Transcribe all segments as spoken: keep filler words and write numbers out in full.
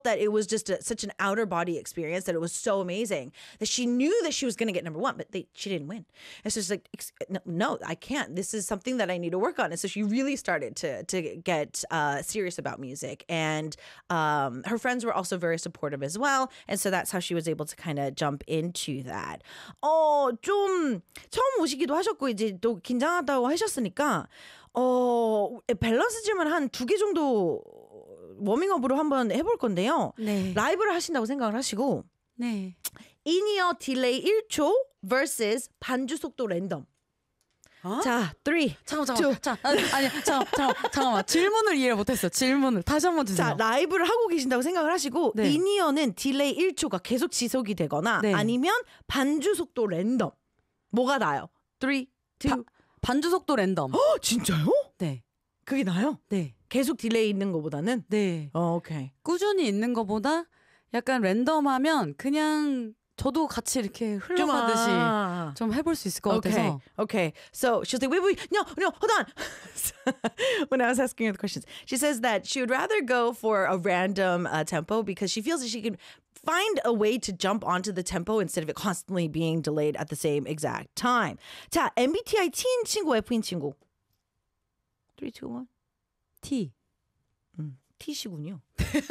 that it was just a, such an outer body experience that it was so amazing that she knew that she was going to get number one, but they, she didn't win. And so she's like, no, no, I can't. This is something that I need to work on. And so she really started to to get uh, serious about music. And um, her friends were also very supportive as well. And so that's how she was able to kind of jump into that. 어, 좀 처음 오시기도 하셨고 이제 또 긴장하다고 하셨으니까 어, 밸런스 질문 한 두 개 정도 워밍업으로 한번 해볼 건데요. 네. 라이브를 하신다고 생각을 하시고 네. 인이어 딜레이 일 초 vs 반주 속도 랜덤. 어? 자, three, 잠깐만, two. 잠깐만. 아니, 아니, 잠깐만, 잠깐만, 잠깐만. 질문을 이해 못했어요. 질문을 다시 한번 주세요. 자, 라이브를 하고 계신다고 생각을 하시고 네. 인이어는 딜레이 일 초가 계속 지속이 되거나 네. 아니면 반주 속도 랜덤. 뭐가 나요? three, two. 바, 반주 속도 랜덤. 어, 진짜요? 네. 그게 나요? 네. 계속 딜레이 있는 것보다는? 네. 어, 오케이. 꾸준히 있는 것보다 약간 랜덤하면 그냥 저도 같이 이렇게 흘러가듯이 좀, 아. 좀 해볼 수 있을 것 Okay, 같아서. okay. So she's like, wait, wait, no, no, hold on. When I was asking her the questions, she says that she would rather go for a random uh, tempo because she feels that she can find a way to jump onto the tempo instead of it constantly being delayed at the same exact time. 자, 엠비티아이 T인 친구, F인 친구. three, two, one. T. 음, T시군요.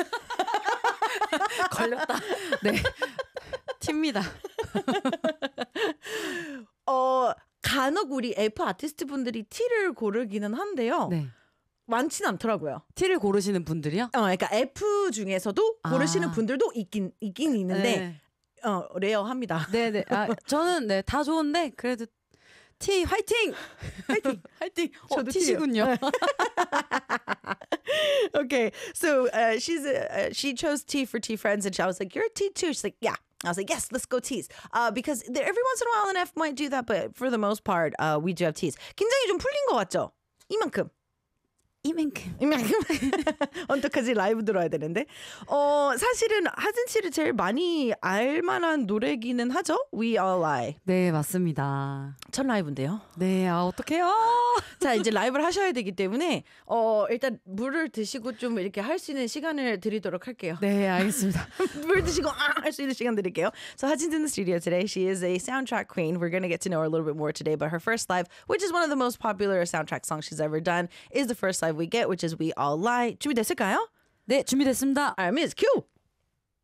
걸렸다. 네. T입니다. 어, 간혹 우리 F 아티스트 분들이 T를 고르기는 한데요. 네. 많지는 않더라고요. T를 고르시는 분들이요? 어, 그러니까 F 중에서도 고르시는 아. 분들도 있긴 있긴 있는데 네. 어, 레어합니다. 네네. 아, 저는 네, 다 좋은데 그래도 T 화이팅! 화이팅! 화이팅! 어, 저도 T시군요. Okay, so uh, she's uh, she chose T for T friends, and I was like, "You're a T too." She's like, "Yeah." I was like, "Yes, let's go T's." Uh, because there, every once in a while an F might do that, but for the most part, uh, we do have T's. 긴장이 좀 풀린 것 같죠? 이만큼. 이만큼. 이만큼. 어떡하지? 라이브 들어야 되는데. 어, 사실은 하진 씨를 제일 많이 알만한 노래기는 하죠? We All Lie. 네, 맞습니다. 첫 라이브인데요. 네, 아, 어떡해요? 자, 이제 라이브를 하셔야 되기 때문에 어, 일단 물을 드시고 좀 이렇게 할 수 있는 시간을 드리도록 할게요. 네, 알겠습니다. 물 드시고 아, 할 수 있는 시간 드릴게요. So 하진's in the studio today. She is a soundtrack queen. We're going to get to know her a little bit more today, but her first live, which is one of the most popular soundtrack songs she's ever done, is the first live we get, which is We All Lie. 준비됐을까요? 네, 준비됐습니다. Alright, Miss Q.